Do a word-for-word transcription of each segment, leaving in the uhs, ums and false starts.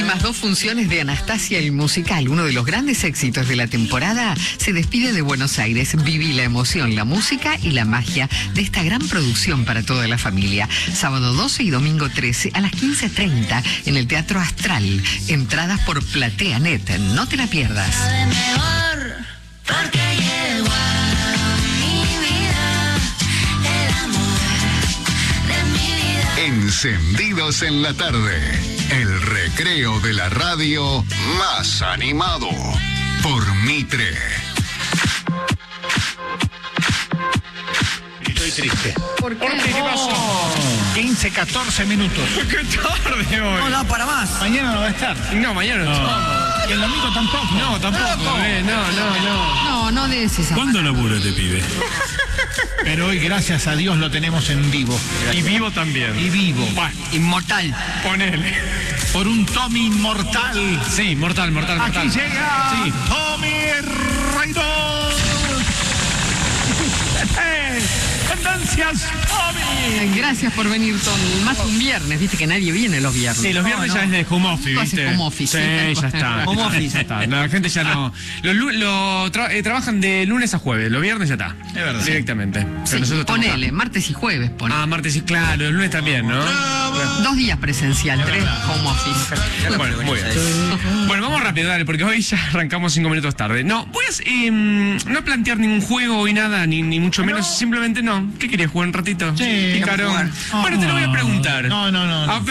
últimas dos funciones de Anastasia el musical, uno de los grandes éxitos de la temporada, se despide de Buenos Aires. Viví la emoción, la música y la magia de esta gran producción para toda la familia. Sábado doce y domingo trece a las quince treinta en el Teatro Astral. Entradas por PlateaNet. No te la pierdas. Encendidos en la tarde, el recreo de la radio más animado por Mitre. Estoy triste. ¿Por qué? ¿Por qué? ¿Qué pasó? quince, catorce minutos. ¡Qué tarde hoy! No, no, para más. Mañana no va a estar. No, mañana no. No. Y el domingo tampoco. No, tampoco. Eh, no, no, no. No, no des esa. ¿Cuándo labura este pibe? Pero hoy, gracias a Dios, lo tenemos en vivo. Y vivo también. Y vivo. Bueno, Inmortal. ponele. Por un Tommy inmortal. Sí, mortal, mortal, Aquí mortal. llega Sí. Tommy Raidón. ¡Eh! ¡Tendencias, Tommy! Gracias por venir, Tom. Más un viernes, viste que nadie viene los viernes. Sí, los viernes ya es de home office, Tú haces ¿viste? home office, Sí, sí. ya está. Home office. Ya está. La gente ya no... Lo, lu- lo tra- eh, trabajan de lunes a jueves, los viernes ya está. Es verdad. Directamente. Pero Sí, nosotros estamos acá. ponele, martes y jueves, ponele. Ah, martes y claro, el lunes también, ¿no? Dos días presencial, tres home office. Bueno, muy bien. Bueno, vamos rápido, dale, porque hoy ya arrancamos cinco minutos tarde. No, voy a eh, no plantear ningún juego hoy nada, ni, ni mucho menos, simplemente no. ¿Qué querías jugar un ratito? Sí, Pícaro. jugar. Bueno, te lo voy a preguntar. No, no, no. Ah, No.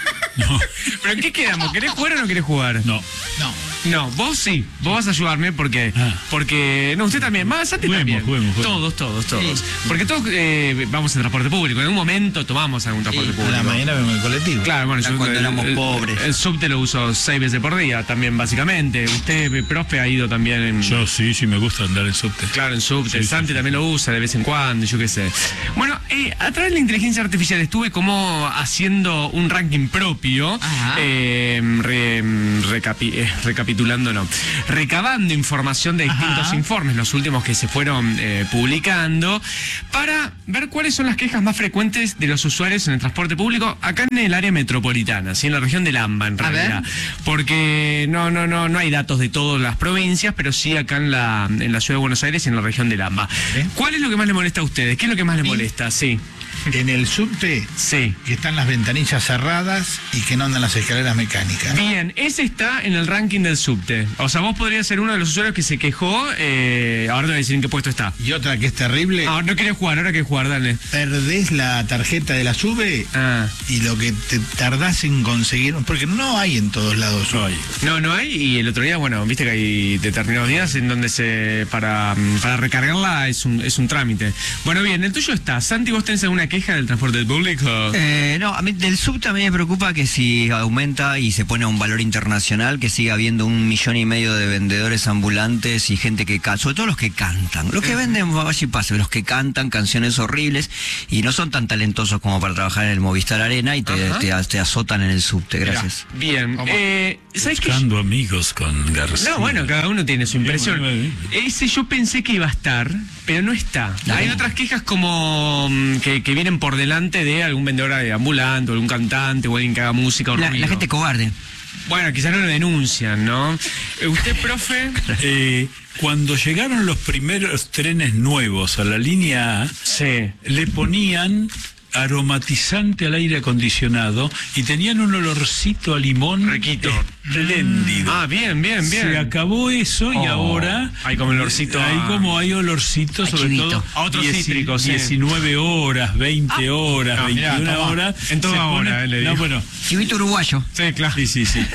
No, ¿Pero en qué quedamos? ¿Querés jugar o no querés jugar? no. no. No, vos sí, vos vas a ayudarme porque, Ah. porque, no, usted también, más Santi Juguemos, también. juguemos, juguemos. Todos, todos, todos. Porque todos eh, vamos en transporte público, en algún momento tomamos algún transporte A público. la mañana vemos el colectivo. Claro, bueno, Era yo cuando el- éramos el- pobres. El subte lo uso seis veces por día también, básicamente. Usted, eh, profe, ha ido también en... Yo sí, sí me gusta andar en subte. Claro, en subte. Sí, Santi sí. también lo usa de vez en cuando, yo qué sé. Bueno, eh, a través de la inteligencia artificial estuve como haciendo un ranking propio, Ajá. eh, re- recapi- eh, recapitulando, no, recabando información de distintos Ajá. informes, los últimos que se fueron eh, publicando, para ver cuáles son las quejas más frecuentes de los usuarios en el transporte público acá en el área metropolitana, ¿sí? En la región del AMBA, en A realidad. ver. Porque no, no, no, no hay datos de todas las provincias, pero sí acá en la, en la ciudad de Buenos Aires y en la región del AMBA. ¿Eh? ¿Cuál es lo que más le molesta a ustedes? ¿Qué es lo que más les mí? molesta? Sí, En el subte, sí. que están las ventanillas cerradas y que no andan las escaleras mecánicas. Bien, ese está en el ranking del subte. O sea, vos podrías ser uno de los usuarios que se quejó. Eh, ahora te voy a decir en qué puesto está. Y otra que es terrible, Ah, no querés jugar, ahora querés jugar, dale. perdés la tarjeta de la SUBE Ah. y lo que te tardás en conseguir, porque no hay en todos lados. No hay. No, no hay, y el otro día, bueno, viste que hay determinados días en donde se para, para recargarla es un, es un trámite. Bueno, bien, el tuyo está. Santi, ¿vos tenés alguna queja del transporte público? Eh, no, a mí del subte a mí me preocupa que si aumenta y se pone a un valor internacional, que siga habiendo un millón y medio de vendedores ambulantes y gente que canta, sobre todo los que cantan. Los que venden, vaya y pase, los que cantan canciones horribles y no son tan talentosos como para trabajar en el Movistar Arena y te, Ajá. te, te azotan en el subte. Gracias. Bien, eh, ¿sabés qué? Buscando amigos con García. No, bueno, cada uno tiene su impresión. bueno, bueno. Ese yo pensé que iba a estar, pero no está. Claro. Hay otras quejas como mm, que, que vienen por delante de algún vendedor de ambulante, o algún cantante, o alguien que haga música o La, ruido. la gente cobarde. Bueno, quizás no lo denuncian, ¿no? Eh, ¿Usted, profe? Eh, cuando llegaron los primeros trenes nuevos a la línea A, Sí. le ponían aromatizante al aire acondicionado y tenían un olorcito a limón Riquito. espléndido. Ah, bien, bien, bien. Se acabó eso y Oh, ahora hay como olorcito hay a- como hay olorcito, a sobre chivito. todo A otros dieci- cítricos, sí. diecinueve horas, veinte horas, No, mirá, veintiuna toma. horas. En toda se hora, pone- eh, le no, digo. bueno, Chivito uruguayo. Sí, claro. sí, sí, sí.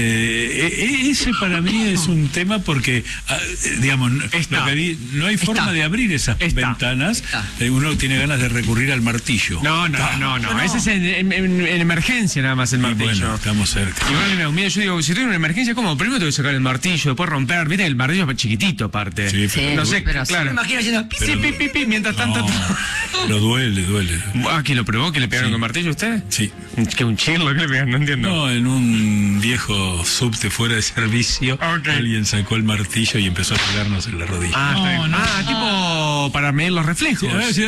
Eh, e- ese para mí es un tema porque, ah, eh, digamos, no- Está. lo que di- no hay forma Está. de abrir esas Está. ventanas. Está. Eh, uno tiene ganas de recurrir al martillo. No, no, no, no. Ese es en, en- en- en emergencia nada más el Y martillo. bueno, estamos cerca. Igual me da un miedo, yo digo, si estoy en una emergencia, ¿cómo? Primero tengo que sacar el martillo, después romper, viste, el martillo es chiquitito aparte. Sí, Sí, no sé, pero claro. Me imagino haciendo Sí, pi, pi, pi, mientras tanto... No, pero duele, duele. Ah, ¿quién lo probó? ¿Que le pegaron Sí. con martillo a usted? Sí. ¿Que un chirlo que le pegan? No entiendo. No, en un viejo subte fuera de servicio, Ok. alguien sacó el martillo y empezó a pegarnos en la rodilla. Ah, está bien. No, no. Ah, tipo o para medir los reflejos.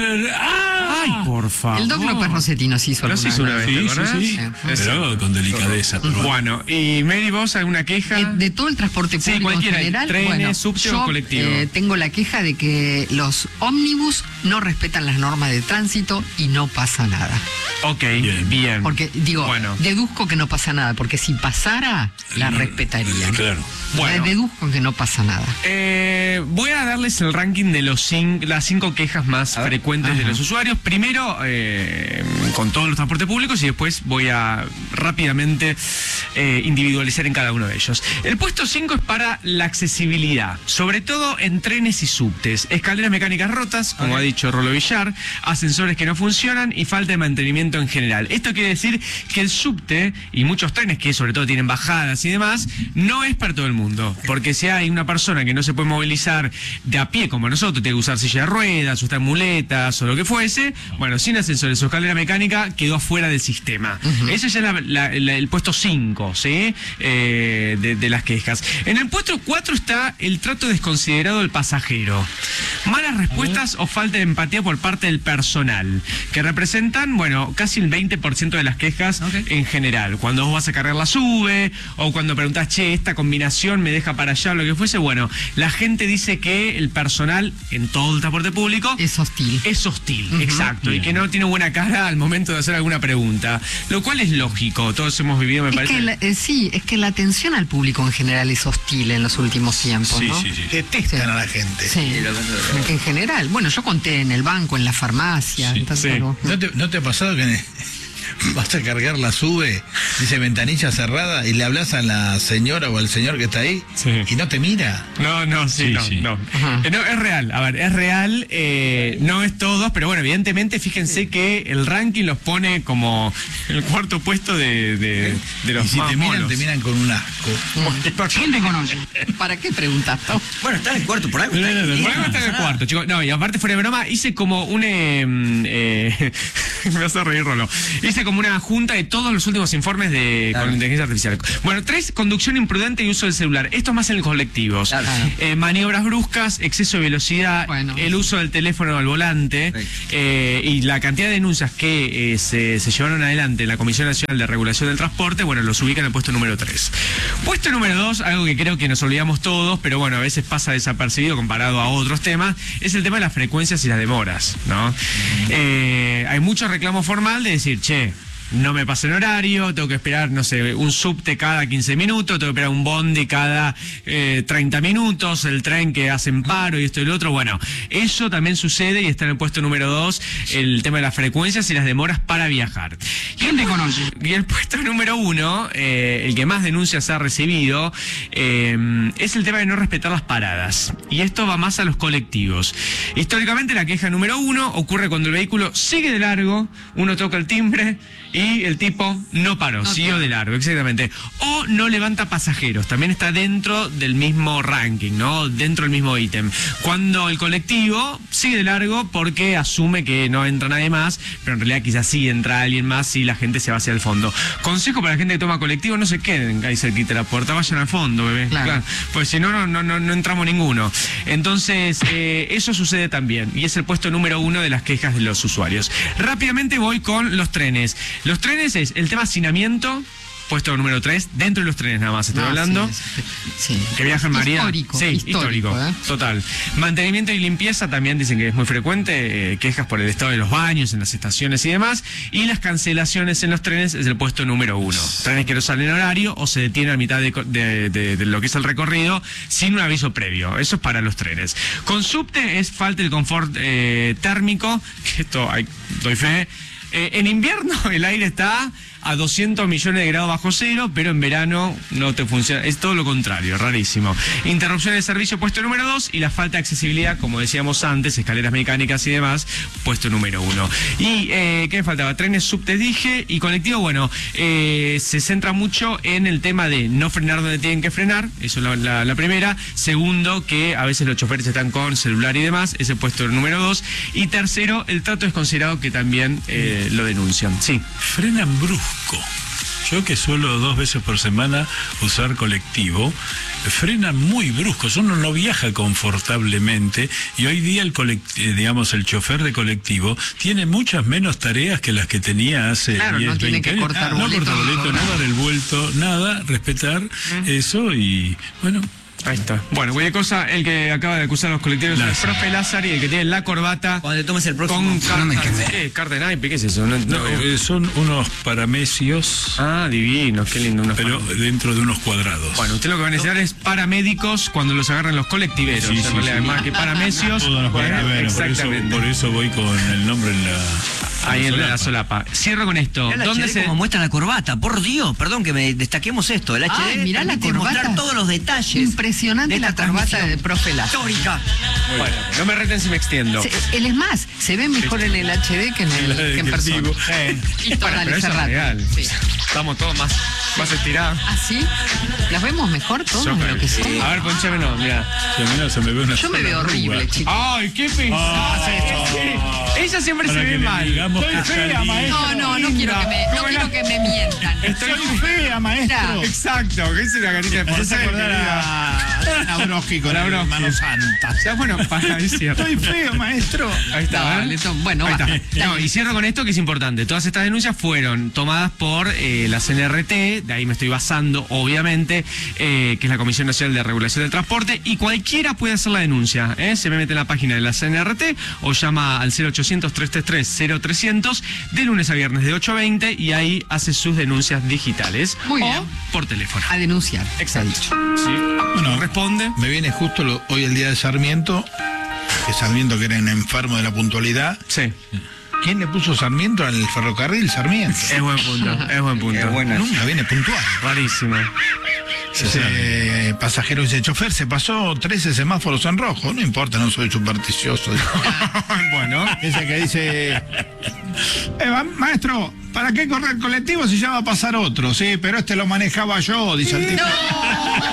¡Ah! Ay, por favor. El Doc López Rossetti nos hizo Nos alguna hizo una vez. vez, Sí, ¿te sí, acordás? sí. Pero con delicadeza. pero bueno. Bueno, y Mary, ¿vos alguna queja? Eh, de todo el transporte Sí, público en cualquiera, general, trenes, bueno, subte o yo colectivo. eh, tengo la queja de que los ómnibus no respetan las normas de tránsito y no pasa nada. Ok, Bien. bien. Porque, digo, Bueno. deduzco que no pasa nada, porque si pasara, la respetarían. Claro. Bueno. Deduzco que no pasa nada. Eh, voy a darles el ranking de los cin- las cinco quejas más frecuentes de los usuarios. Primero, eh, con todos los transportes públicos, y después voy a rápidamente eh, individualizar en cada uno de ellos. El puesto cinco es para la accesibilidad, sobre todo en trenes y subtes. Escaleras mecánicas rotas, como ha dicho Rolo Villar, ascensores que no funcionan y falta de mantenimiento en general. Esto quiere decir que el subte y muchos trenes que sobre todo tienen bajadas y demás, no es para todo el mundo. Porque si hay una persona que no se puede movilizar de a pie como nosotros, tiene que usar silla de ruedas, o estar en muletas o lo que fuese, bueno, sin ascensores o escalera mecánica quedó afuera del sistema. Ese es la- la- la- el puesto cinco, ¿sí? Eh, de, de las quejas. En el puesto cuatro está el trato desconsiderado del pasajero. Malas respuestas o falta de empatía por parte del personal, que representan, bueno, casi el veinte por ciento de las quejas en general. Cuando vos vas a cargar la sube, o cuando preguntás, che, esta combinación me deja para allá, lo que fuese, bueno, la gente dice que el personal en todo el transporte público Es hostil. es hostil, exacto, y que no tiene buena cara al momento de hacer alguna pregunta, lo cual es lógico, todos hemos vivido, me Es parece. que la- eh, sí, es que la atención al público en general es hostil en los últimos tiempos, Sí, ¿no? sí, sí. Detestan Sí. a la gente. Sí, en general. Bueno, yo conté en el banco, en la farmacia. Sí, entonces, sí. no- ¿No te, no te ha pasado que vas a cargar la sube, dice ventanilla cerrada, y le hablas a la señora o al señor que está ahí Sí. y no te mira? No, no, sí, Sí, no, sí. no. Ajá. Eh, no, es real, a ver, es real, eh, no es todos, pero bueno, evidentemente fíjense que el ranking los pone como el cuarto puesto de, de, de los Y si más te miran, monos. te miran con un asco. ¿Quién te conoce? ¿Para qué preguntas? No? Bueno, está en el cuarto, por algo. No, está no, no, ahí. por algo está en el cuarto, chicos. No, y aparte fuera de broma, hice como un... eh, eh, me vas a reír, Rolo. Hice como una junta de todos los últimos informes de Claro. con inteligencia artificial. Bueno, tres, conducción imprudente y uso del celular. Esto es más en los colectivos. Claro. Eh, maniobras bruscas, exceso de velocidad, Bueno. el uso del teléfono al volante, Sí. eh, y la cantidad de denuncias que eh, se, se llevaron adelante en la Comisión Nacional de Regulación del Transporte, bueno, los ubican en el puesto número tres. Puesto número dos, algo que creo que nos olvidamos todos, pero bueno, a veces pasa desapercibido comparado a otros temas, es el tema de las frecuencias y las demoras, ¿no? Eh, hay mucho reclamo formal de decir, che, no me pasa el horario, tengo que esperar, no sé, un subte cada quince minutos, tengo que esperar un bondi cada eh, treinta minutos, el tren que hacen paro y esto y lo otro. Bueno, eso también sucede y está en el puesto número dos, el tema de las frecuencias y las demoras para viajar. ¿Quién te conoce? Y el puesto número uno, eh, el que más denuncias ha recibido, eh, es el tema de no respetar las paradas. Y esto va más a los colectivos. Históricamente la queja número uno ocurre cuando el vehículo sigue de largo, uno toca el timbre y el tipo no paró, No siguió de largo, exactamente. O no levanta pasajeros, también está dentro del mismo ranking, ¿no? Dentro del mismo ítem. Cuando el colectivo sigue de largo porque asume que no entra nadie más, pero en realidad quizás sí entra alguien más y la gente se va hacia el fondo. Consejo para la gente que toma colectivo, no se queden ahí cerquita de la puerta, vayan al fondo, bebé. Claro. Pues si no, no, no, no, no entramos ninguno. Entonces, eh, eso sucede también, y es el puesto número uno de las quejas de los usuarios. Rápidamente voy con los trenes. Los trenes es el tema hacinamiento, puesto número tres, dentro de los trenes nada más estoy No, hablando. sí, sí, sí. Que viajan María. Histórico, Sí, histórico. histórico, ¿eh? Total. Mantenimiento y limpieza también dicen que es muy frecuente. Eh, quejas por el estado de los baños en las estaciones y demás. Y las cancelaciones en los trenes es el puesto número uno. Trenes que no salen en horario o se detienen a mitad de, co- de- de- de lo que es el recorrido sin un aviso previo. Eso es para los trenes. Con subte es falta el confort eh, térmico. Que esto hay, doy fe. Eh, en invierno el aire está a doscientos millones de grados bajo cero, pero en verano no te funciona. Es todo lo contrario, rarísimo. Interrupción de servicio, puesto número dos, y la falta de accesibilidad, como decíamos antes, escaleras mecánicas y demás, puesto número uno. Y, eh, ¿qué me faltaba? Trenes, subte, dije, y colectivo, bueno, eh, se centra mucho en el tema de no frenar donde tienen que frenar, eso es la, la- la primera. Segundo, que a veces los choferes están con celular y demás, ese puesto número dos. Y tercero, el trato desconsiderado, que también eh, lo denuncian. Sí. Frenan brusco. Yo que suelo dos veces por semana usar colectivo, frenan muy bruscos, uno no viaja confortablemente y hoy día el colect- digamos el chofer de colectivo tiene muchas menos tareas que las que tenía hace Claro, diez, no tiene veinte que años. cortar no boleto, cortar ni boleto, no cobrar. dar el vuelto, nada, respetar eso y bueno. Ahí está. Bueno, cualquier cosa, el que acaba de acusar a los colectivos es el Lázaro. profe Lázaro y el que tiene la corbata Cuando te tomes el próximo. con no me carta, quedé. ¿qué? Carta de naipe, ¿qué es eso? No- no- No, eh, son unos paramecios, Ah, divinos, qué lindo. Unos pero par- dentro de unos cuadrados. Bueno, usted lo que va a necesitar es paramédicos cuando los agarran los colectiveros. Sí, sí, en realidad, sí. más que paramecios. Todos los eh, colectiveros, por eso, exactamente. por eso voy con el nombre en la... Ahí en la solapa. solapa. Cierro con esto. Mirá el ¿Dónde H D se.? como muestra la corbata, por Dios, perdón que me destaquemos esto. El H D Ay, mirá la permite mostrar corbata. todos los detalles. Impresionante de esta la corbata transmisión de profe Lázaro. histórica. Bueno, no me reten si me extiendo. Se- él es más, se ve mejor en el H D que en, el, La que en persona. directivo. Eh, Listo, bueno, dale, pero eso es cerrate. real. Sí. Estamos todos más, más estirados. ¿Ah, sí? ¿Las vemos mejor todos Yo de lo que creo. son? A ver, ponchame no, mira. Sí, mirá, se me ve una Yo me sola veo arruga. horrible, chicos. Ay, qué pesada. Ella siempre Para se que ve le mal. digamos que Estoy está fea, linda. maestra. No, no, no quiero que me, no ¿Cómo quiero la- que me mientan. Estoy fea, maestro. Exacto, que es una carita de Me hace porcel, acordar querida. a Nabrowski con La la Nabrowski. mano santa. Ya, bueno, para, es cierto. Estoy feo, maestro. Ahí está. Dale, ¿eh? to- bueno, Ahí va. está. No, y cierro con esto que es importante. Todas estas denuncias fueron tomadas por eh, la C N R T, de ahí me estoy basando, obviamente, eh, que es la Comisión Nacional de Regulación del Transporte, y cualquiera puede hacer la denuncia. ¿eh? Se me mete en la página de la C N R T o llama al cero ochocientos, trescientos treinta y tres, cero trescientos de lunes a viernes de ocho a veinte y ahí hace sus denuncias digitales. Muy o bien. por teléfono. A denunciar. Exacto. Sí. Bueno, Responde. me viene justo lo- hoy el día de Sarmiento, que Sarmiento que era un enfermo de la puntualidad. Sí. ¿Quién le puso Sarmiento al ferrocarril Sarmiento? Es buen punto. Es buen punto. Qué buena. Nunca viene puntual. Rarísimo. Ese pasajero dice, chofer, se pasó trece semáforos en rojo. No importa, no soy supersticioso. Bueno. Ese que dice, "Eh, ma- maestro, ¿para qué correr el colectivo si ya va a pasar otro? Sí, pero este lo manejaba yo", dice el tipo.